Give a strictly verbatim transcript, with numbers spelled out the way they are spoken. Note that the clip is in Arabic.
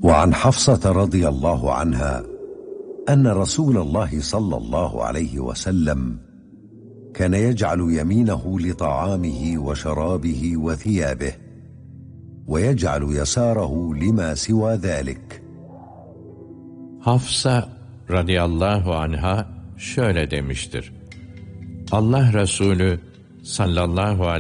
وعن حفصة رضي الله عنها أن رسول الله صلى الله عليه وسلم كان يجعل يمينه لطعامه وشرابه وثيابه، ويجعل يساره لما سوى ذلك. Hafsa radıyallahu anha şöyle demiştir: Allah Resulü sallallahu aleyhi